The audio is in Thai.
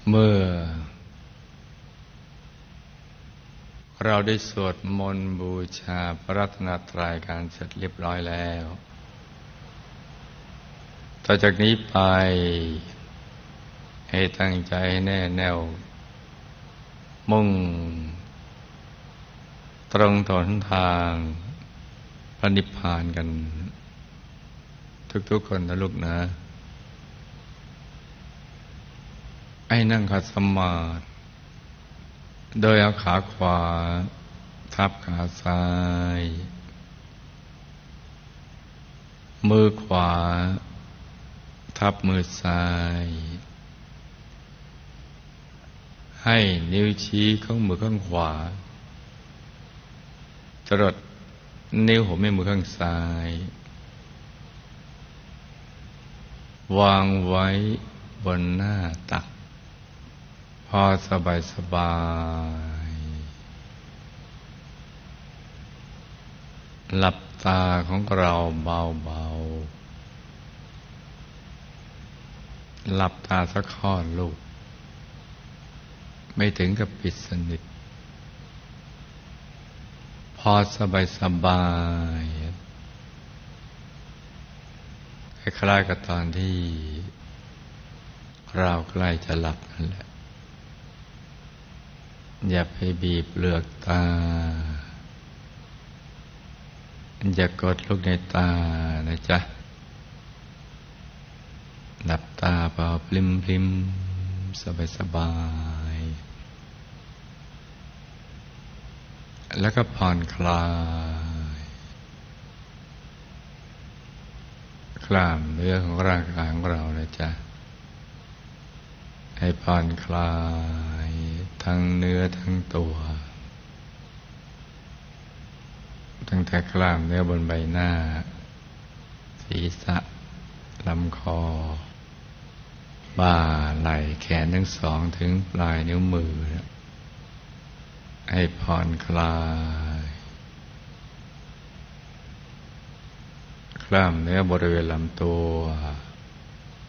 เมื่อเราได้สวดมนต์บูชาพระรัตนตรัยกันเสร็จเรียบร้อยแล้วต่อจากนี้ไปให้ตั้งใจให้แน่แน่วมุ่งตรงต่อหนทางพระนิพพานกันทุกๆคนนะลูกนะให้นั่งขัดสมาธิโดยเอาขาขวาทับขาซ้ายมือขวาทับมือซ้ายให้นิ้วชี้ของมือข้างขวาจรดนิ้วหัวแม่มือข้างซ้ายวางไว้บนหน้าตักพอสบายหลับตาของเราเบาๆหลับตาสักข้อนลูกไม่ถึงกับปิดสนิทพอสบายคล้ายๆกับตอนที่เราใกล้จะหลับนั่นแหละอย่าไปบีบเปลือกตาอย่ากดลูกในตานะจ๊ะหลับตาเบาพลิมสบายแล้วก็ผ่อนคลายกล้ามเนื้อของร่างกายของเรานะจ๊ะให้ผ่อนคลายทั้งเนื้อทั้งตัวตั้งแต่กล้ามเนื้อบนใบหน้าศีรษะลำคอบ่าไหล่แขนทั้งสองถึงปลายนิ้วมือให้ผ่อนคลายกล้ามเนื้อบริเวณลำตัว